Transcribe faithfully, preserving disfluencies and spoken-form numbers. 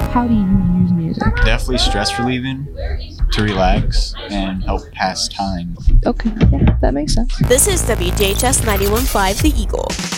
How do you use music? Definitely stress relieving, to relax and help pass time. Okay, yeah, that makes sense. This is W D H S ninety-one point five The Eagle.